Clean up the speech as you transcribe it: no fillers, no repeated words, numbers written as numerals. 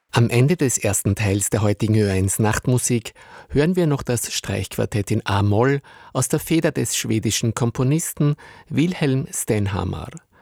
Am Ende des ersten Teils der heutigen Ö1 Nachtmusik hören wir noch das Streichquartett in A-Moll aus der Feder des schwedischen Komponisten Wilhelm Stenhammar.